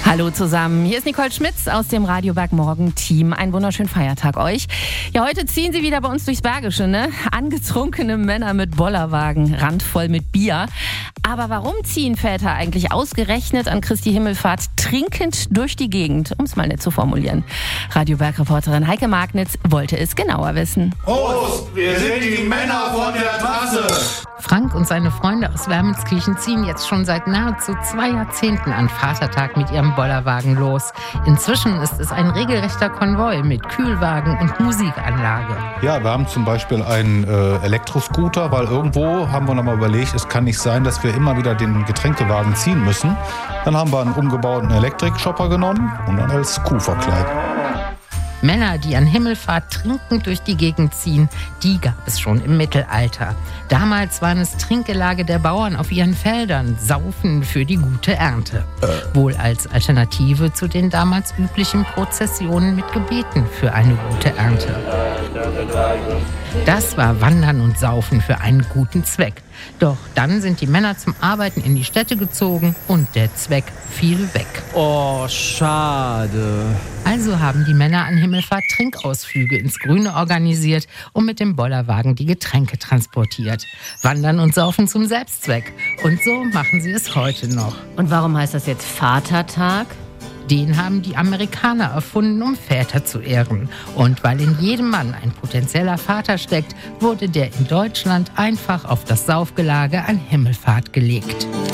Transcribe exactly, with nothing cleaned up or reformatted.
Hallo zusammen, hier ist Nicole Schmitz aus dem Radio Bergmorgen-Team. Einen wunderschönen Feiertag euch. Ja, heute ziehen sie wieder bei uns durchs Bergische, ne? Angetrunkene Männer mit Bollerwagen, randvoll mit Bier. Aber warum ziehen Väter eigentlich ausgerechnet an Christi Himmelfahrt trinkend durch die Gegend? Um es mal nett zu formulieren. Radio Berg-Reporterin Heike Magnitz wollte es genauer wissen. Prost, wir sind die Männer von der Trasse. Frank und seine Freunde aus Wermelskirchen ziehen jetzt schon seit nahezu zwei Jahrzehnten an Vatertag mit ihrem Bollerwagen los. Inzwischen ist es ein regelrechter Konvoi mit Kühlwagen und Musikanlage. Ja, wir haben zum Beispiel einen äh, Elektroscooter, weil irgendwo haben wir noch mal überlegt, es kann nicht sein, dass wir immer wieder den Getränkewagen ziehen müssen. Dann haben wir einen umgebauten Elektrikshopper genommen und dann als Kuh verkleidet. Männer, die an Himmelfahrt trinkend durch die Gegend ziehen, die gab es schon im Mittelalter. Damals waren es Trinkgelage der Bauern auf ihren Feldern, Saufen für die gute Ernte. Äh. Wohl als Alternative zu den damals üblichen Prozessionen mit Gebeten für eine gute Ernte. Das war Wandern und Saufen für einen guten Zweck. Doch dann sind die Männer zum Arbeiten in die Städte gezogen und der Zweck fiel weg. Oh, schade. Also haben die Männer an Himmelfahrt Trinkausflüge ins Grüne organisiert und mit dem Bollerwagen die Getränke transportiert. Wandern und Saufen zum Selbstzweck. Und so machen sie es heute noch. Und warum heißt das jetzt Vatertag? Den haben die Amerikaner erfunden, um Väter zu ehren. Und weil in jedem Mann ein potenzieller Vater steckt, wurde der in Deutschland einfach auf das Saufgelage an Himmelfahrt gelegt.